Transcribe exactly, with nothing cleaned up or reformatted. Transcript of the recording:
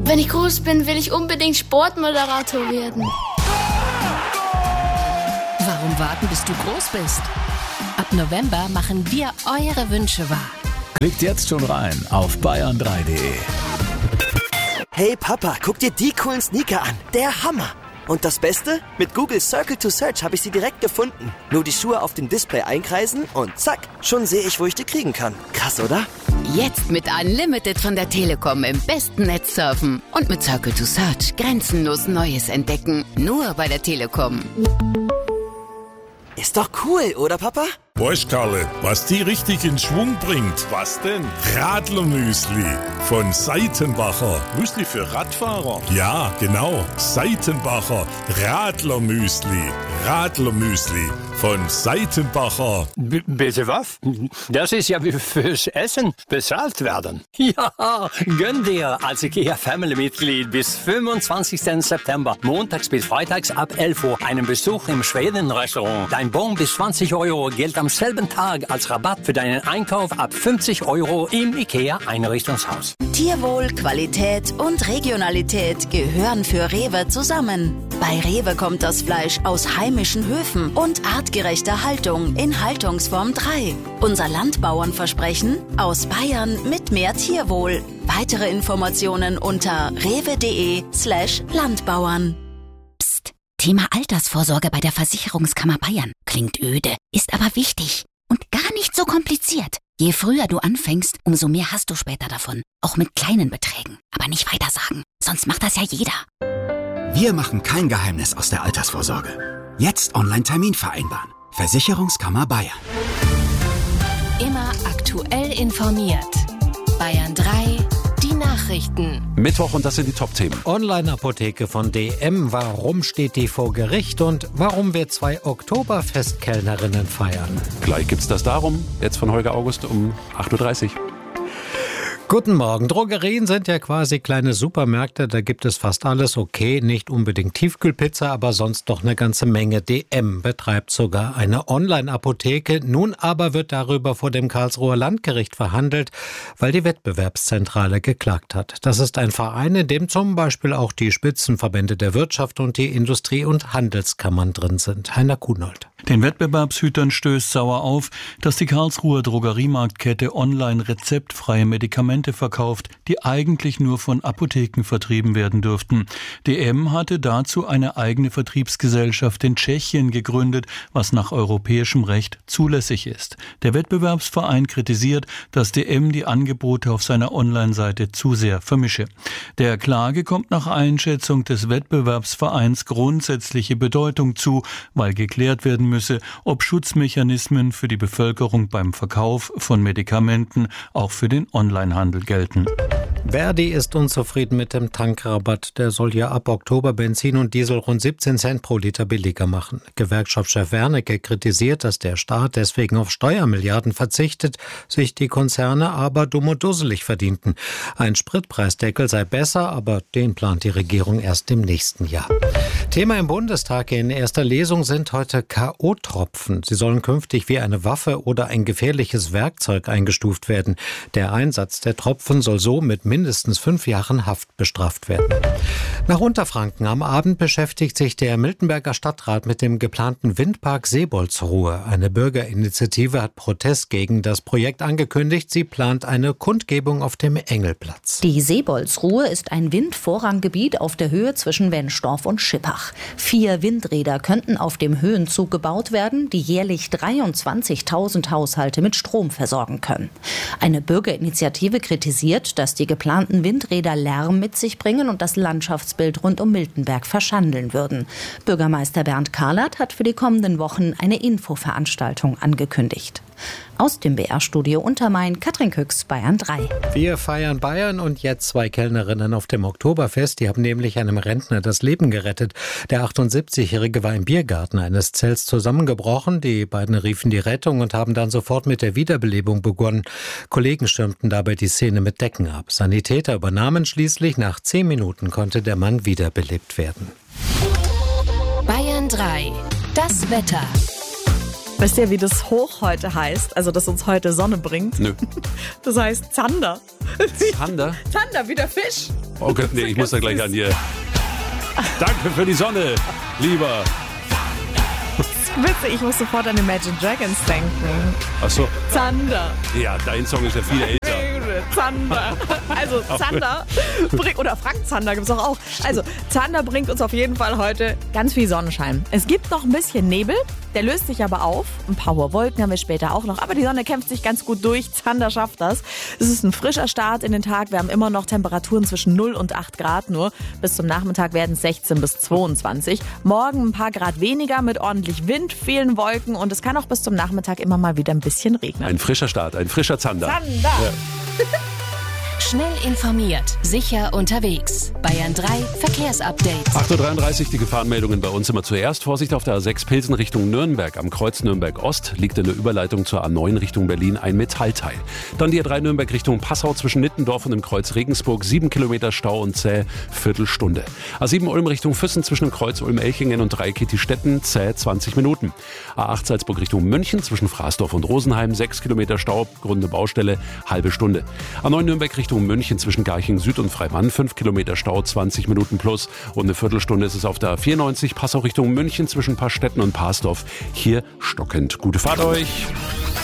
Wenn ich groß bin, will ich unbedingt Sportmoderator werden. Warum warten, bis du groß bist? Ab November machen wir eure Wünsche wahr. Klickt jetzt schon rein auf bayern drei punkt de. Hey Papa, guck dir die coolen Sneaker an. Der Hammer. Und das Beste? Mit Google Circle to Search habe ich sie direkt gefunden. Nur die Schuhe auf dem Display einkreisen und zack, schon sehe ich, wo ich die kriegen kann. Krass, oder? Jetzt mit Unlimited von der Telekom im besten Netz surfen und mit Circle to Search grenzenlos Neues entdecken. Nur bei der Telekom. Ist doch cool, oder Papa? Weißt, Karle, was die richtig in Schwung bringt? Was denn? Radlermüsli von Seitenbacher. Müsli für Radfahrer? Ja, genau. Seitenbacher Radlermüsli. Radlermüsli von Seitenbacher. B- bitte was? Das ist ja wie fürs Essen bezahlt werden. Ja, gönn dir als IKEA-Family-Mitglied bis fünfundzwanzigsten September, montags bis freitags ab elf Uhr, einen Besuch im Schweden-Restaurant. Dein Bon bis zwanzig Euro gilt am selben Tag als Rabatt für deinen Einkauf ab fünfzig Euro im IKEA-Einrichtungshaus. Tierwohl, Qualität und Regionalität gehören für Rewe zusammen. Bei Rewe kommt das Fleisch aus heimischen Höfen und artgerechter Haltung in Haltungsform drei. Unser Landbauernversprechen: aus Bayern mit mehr Tierwohl. Weitere Informationen unter rewe.de slash Landbauern. Psst, Thema Altersvorsorge bei der Versicherungskammer Bayern. Klingt öde, ist aber wichtig und gar nicht so kompliziert. Je früher du anfängst, umso mehr hast du später davon. Auch mit kleinen Beträgen. Aber nicht weitersagen, sonst macht das ja jeder. Wir machen kein Geheimnis aus der Altersvorsorge. Jetzt Online-Termin vereinbaren. Versicherungskammer Bayern. Immer aktuell informiert. Bayern drei, die Nachrichten. Mittwoch und das sind die Top-Themen. Online-Apotheke von D M. Warum steht die vor Gericht und warum wir zwei Oktoberfestkellnerinnen feiern? Gleich gibt's das darum. Jetzt von Holger August um acht Uhr dreißig. Guten Morgen. Drogerien sind ja quasi kleine Supermärkte. Da gibt es fast alles. Okay, nicht unbedingt Tiefkühlpizza, aber sonst doch eine ganze Menge. D M betreibt sogar eine Online-Apotheke. Nun aber wird darüber vor dem Karlsruher Landgericht verhandelt, weil die Wettbewerbszentrale geklagt hat. Das ist ein Verein, in dem zum Beispiel auch die Spitzenverbände der Wirtschaft und die Industrie- und Handelskammern drin sind. Heiner Kunold. Den Wettbewerbshütern stößt sauer auf, dass die Karlsruher Drogeriemarktkette online rezeptfreie Medikamente verkauft, die eigentlich nur von Apotheken vertrieben werden dürften. D M hatte dazu eine eigene Vertriebsgesellschaft in Tschechien gegründet, was nach europäischem Recht zulässig ist. Der Wettbewerbsverein kritisiert, dass D M die Angebote auf seiner Online-Seite zu sehr vermische. Der Klage kommt nach Einschätzung des Wettbewerbsvereins grundsätzliche Bedeutung zu, weil geklärt werden müsse, ob Schutzmechanismen für die Bevölkerung beim Verkauf von Medikamenten auch für den Onlinehandel gelten. Verdi ist unzufrieden mit dem Tankrabatt. Der soll ja ab Oktober Benzin und Diesel rund siebzehn Cent pro Liter billiger machen. Gewerkschaftschef Wernicke kritisiert, dass der Staat deswegen auf Steuermilliarden verzichtet, sich die Konzerne aber dumm und dusselig verdienten. Ein Spritpreisdeckel sei besser, aber den plant die Regierung erst im nächsten Jahr. Thema im Bundestag in erster Lesung sind heute K O-Tropfen. Sie sollen künftig wie eine Waffe oder ein gefährliches Werkzeug eingestuft werden. Der Einsatz der Tropfen soll so mit mindestens fünf Jahren Haft bestraft werden. Nach Unterfranken am Abend beschäftigt sich der Miltenberger Stadtrat mit dem geplanten Windpark Seebolzruhe. Eine Bürgerinitiative hat Protest gegen das Projekt angekündigt. Sie plant eine Kundgebung auf dem Engelplatz. Die Seebolzruhe ist ein Windvorranggebiet auf der Höhe zwischen Wennstorf und Schippach. Vier Windräder könnten auf dem Höhenzug gebaut werden, die jährlich dreiundzwanzigtausend Haushalte mit Strom versorgen können. Eine Bürgerinitiative kritisiert, dass die geplanten Windräder Lärm mit sich bringen und das Landschaftsbild rund um Miltenberg verschandeln würden. Bürgermeister Bernd Kahlert hat für die kommenden Wochen eine Infoveranstaltung angekündigt. Aus dem B R-Studio Untermain, Katrin Küchs, Bayern drei. Wir feiern Bayern und jetzt zwei Kellnerinnen auf dem Oktoberfest. Die haben nämlich einem Rentner das Leben gerettet. Der achtundsiebzigjährige war im Biergarten eines Zelts zusammengebrochen. Die beiden riefen die Rettung und haben dann sofort mit der Wiederbelebung begonnen. Kollegen stürmten dabei die Szene mit Decken ab. Sanitäter übernahmen schließlich. Nach zehn Minuten konnte der Mann wiederbelebt werden. Bayern drei. Das Wetter. Wisst ihr, wie das Hoch heute heißt? Also, dass uns heute Sonne bringt? Nö. Das heißt Zander. Zander? Zander, wie der Fisch. Okay, nee, ich muss da gleich an dir. Danke für die Sonne, lieber. Witzig, ich muss sofort an Imagine Dragons denken. Ach so. Zander. Ja, dein Song ist ja viel älter. Zander. Also Zander bringt, oder Frank Zander gibt es auch. Also Zander bringt uns auf jeden Fall heute ganz viel Sonnenschein. Es gibt noch ein bisschen Nebel, der löst sich aber auf. Ein paar hohe Wolken haben wir später auch noch, aber die Sonne kämpft sich ganz gut durch. Zander schafft das. Es ist ein frischer Start in den Tag. Wir haben immer noch Temperaturen zwischen null und acht Grad nur. Bis zum Nachmittag werden es sechzehn bis zweiundzwanzig. Morgen ein paar Grad weniger mit ordentlich Wind, vielen Wolken und es kann auch bis zum Nachmittag immer mal wieder ein bisschen regnen. Ein frischer Start, ein frischer Zander. Zander. Ja. Schnell informiert, sicher unterwegs. Bayern drei Verkehrsupdate. acht Uhr dreiunddreißig, die Gefahrenmeldungen bei uns immer zuerst. Vorsicht auf der A sechs Pilsen Richtung Nürnberg. Am Kreuz Nürnberg Ost liegt in der Überleitung zur A neun Richtung Berlin ein Metallteil. Dann die A drei Nürnberg Richtung Passau zwischen Nittendorf und dem Kreuz Regensburg. Sieben Kilometer Stau und zäh, Viertelstunde. A sieben Ulm Richtung Füssen zwischen dem Kreuz Ulm-Elchingen und Dreikirchen-Stetten, zäh, zwanzig Minuten. A acht Salzburg Richtung München zwischen Fraßdorf und Rosenheim. Sechs Kilometer Stau, Grund der Baustelle, halbe Stunde. A neun Nürnberg Richtung München zwischen Garching Süd und Freimann, fünf Kilometer Stau, zwanzig Minuten plus und eine Viertelstunde ist es auf der A vierundneunzig, Passau Richtung München zwischen Paarstetten und Parsdorf. Hier stockend. Gute Fahrt euch!